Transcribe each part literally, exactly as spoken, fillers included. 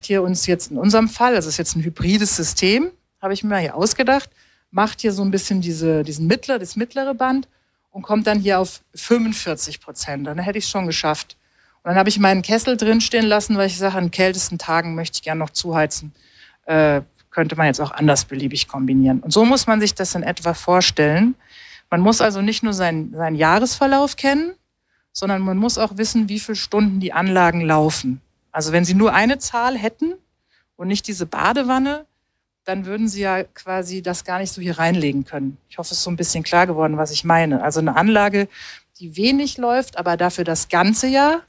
hier uns jetzt in unserem Fall, also es ist jetzt ein hybrides System, habe ich mir hier ausgedacht, macht hier so ein bisschen diese, diesen mittler, das mittlere Band und kommt dann hier auf fünfundvierzig Prozent. Dann hätte ich es schon geschafft. Und dann habe ich meinen Kessel drin stehen lassen, weil ich sage, an kältesten Tagen möchte ich gerne noch zuheizen. Äh, könnte man jetzt auch anders beliebig kombinieren. Und so muss man sich das in etwa vorstellen. Man muss also nicht nur seinen, seinen Jahresverlauf kennen, sondern man muss auch wissen, wie viele Stunden die Anlagen laufen. Also wenn Sie nur eine Zahl hätten und nicht diese Badewanne, dann würden Sie ja quasi das gar nicht so hier reinlegen können. Ich hoffe, es ist so ein bisschen klar geworden, was ich meine. Also eine Anlage, die wenig läuft, aber dafür das ganze Jahr,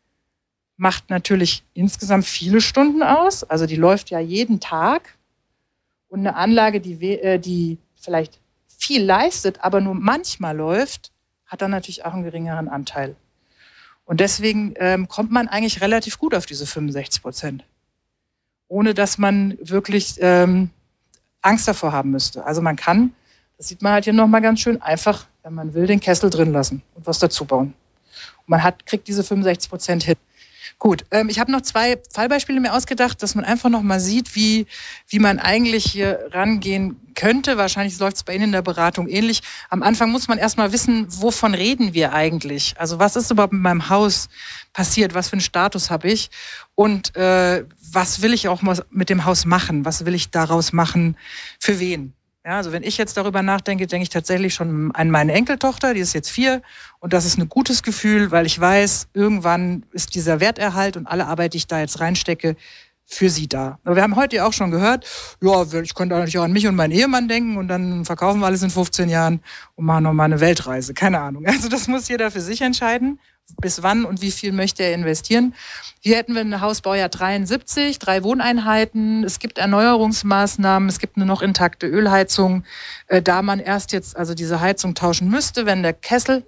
macht natürlich insgesamt viele Stunden aus. Also die läuft ja jeden Tag. Und eine Anlage, die, äh, die vielleicht viel leistet, aber nur manchmal läuft, hat dann natürlich auch einen geringeren Anteil. Und deswegen ähm, kommt man eigentlich relativ gut auf diese fünfundsechzig Prozent. Ohne dass man wirklich ähm, Angst davor haben müsste. Also man kann, das sieht man halt hier nochmal ganz schön, einfach, wenn man will, den Kessel drin lassen und was dazu bauen. Und man hat, kriegt diese fünfundsechzig Prozent hin. Gut, ähm, ich habe noch zwei Fallbeispiele mir ausgedacht, dass man einfach noch mal sieht, wie, wie man eigentlich hier rangehen könnte. Wahrscheinlich läuft es bei Ihnen in der Beratung ähnlich. Am Anfang muss man erst mal wissen, wovon reden wir eigentlich? Also was ist überhaupt mit meinem Haus passiert? Was für einen Status habe ich? Und äh, was will ich auch mal mit dem Haus machen? Was will ich daraus machen? Für wen? Ja, also wenn ich jetzt darüber nachdenke, denke ich tatsächlich schon an meine Enkeltochter, die ist jetzt vier. Und das ist ein gutes Gefühl, weil ich weiß, irgendwann ist dieser Werterhalt und alle Arbeit, die ich da jetzt reinstecke, für sie da. Aber wir haben heute ja auch schon gehört, ja, ich könnte natürlich auch an mich und meinen Ehemann denken und dann verkaufen wir alles in fünfzehn Jahren und machen nochmal eine Weltreise. Keine Ahnung. Also das muss jeder für sich entscheiden, bis wann und wie viel möchte er investieren. Hier hätten wir ein Hausbaujahr dreiundsiebzig, drei Wohneinheiten. Es gibt Erneuerungsmaßnahmen, es gibt eine noch intakte Ölheizung. Äh, da man erst jetzt also diese Heizung tauschen müsste, wenn der Kessel...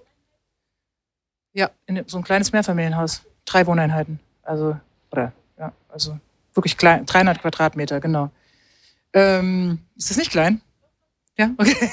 Ja, in so ein kleines Mehrfamilienhaus. Drei Wohneinheiten. Also, oder, ja, also wirklich klein, dreihundert Quadratmeter, genau. Ähm, ist das nicht klein? Ja, okay.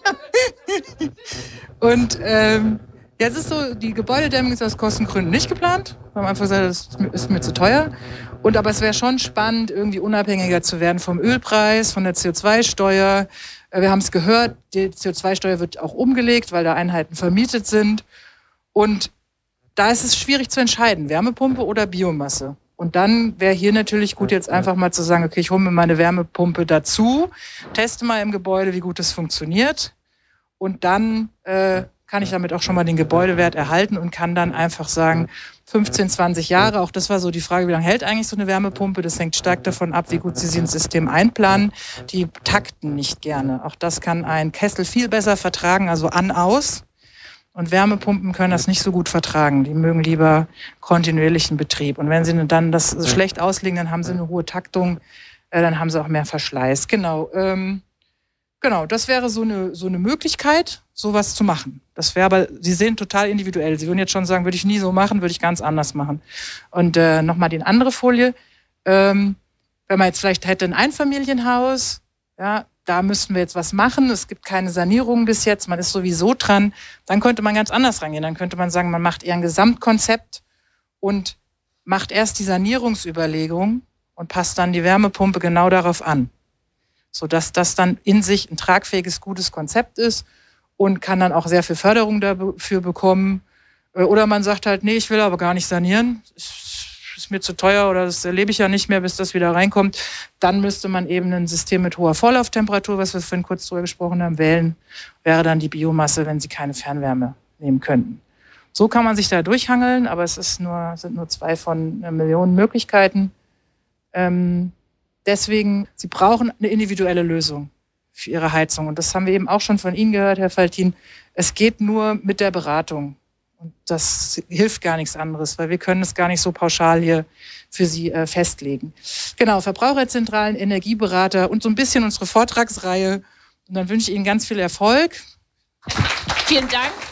Und ähm, jetzt ist so, die Gebäudedämmung ist aus Kostengründen nicht geplant. Wir haben einfach gesagt, das ist mir zu teuer. Und aber es wäre schon spannend, irgendwie unabhängiger zu werden vom Ölpreis, von der C O zwei Steuer. Wir haben es gehört, die C O zwei Steuer wird auch umgelegt, weil da Einheiten vermietet sind. Und da ist es schwierig zu entscheiden, Wärmepumpe oder Biomasse. Und dann wäre hier natürlich gut, jetzt einfach mal zu sagen, okay, ich hole mir meine Wärmepumpe dazu, teste mal im Gebäude, wie gut das funktioniert. Und dann äh, kann ich damit auch schon mal den Gebäudewert erhalten und kann dann einfach sagen, fünfzehn, zwanzig Jahre, auch das war so die Frage, wie lange hält eigentlich so eine Wärmepumpe? Das hängt stark davon ab, wie gut Sie sie ins System einplanen. Die takten nicht gerne. Auch das kann ein Kessel viel besser vertragen, also an, aus. Und Wärmepumpen können das nicht so gut vertragen. Die mögen lieber kontinuierlichen Betrieb. Und wenn sie dann das schlecht auslegen, dann haben sie eine hohe Taktung, äh, dann haben sie auch mehr Verschleiß. Genau, ähm, genau, das wäre so eine, so eine Möglichkeit, sowas zu machen. Das wäre aber, Sie sehen, total individuell. Sie würden jetzt schon sagen, würde ich nie so machen, würde ich ganz anders machen. Und äh, nochmal die andere Folie. Ähm, wenn man jetzt vielleicht hätte ein Einfamilienhaus, ja, da müssten wir jetzt was machen, es gibt keine Sanierung bis jetzt, man ist sowieso dran, dann könnte man ganz anders rangehen. Dann könnte man sagen, man macht eher ein Gesamtkonzept und macht erst die Sanierungsüberlegung und passt dann die Wärmepumpe genau darauf an. Sodass das dann in sich ein tragfähiges, gutes Konzept ist und kann dann auch sehr viel Förderung dafür bekommen. Oder man sagt halt, nee, ich will aber gar nicht sanieren, ist mir zu teuer oder das erlebe ich ja nicht mehr, bis das wieder reinkommt. Dann müsste man eben ein System mit hoher Vorlauftemperatur, was wir vorhin kurz drüber gesprochen haben, wählen. Wäre dann die Biomasse, wenn Sie keine Fernwärme nehmen könnten. So kann man sich da durchhangeln, aber es ist nur, sind nur zwei von Millionen Möglichkeiten. Ähm, deswegen, Sie brauchen eine individuelle Lösung für Ihre Heizung. Und das haben wir eben auch schon von Ihnen gehört, Herr Faltin. Es geht nur mit der Beratung. Und das hilft gar nichts anderes, weil wir können es gar nicht so pauschal hier für Sie äh, festlegen. Genau, Verbraucherzentralen, Energieberater und so ein bisschen unsere Vortragsreihe. Und dann wünsche ich Ihnen ganz viel Erfolg. Vielen Dank.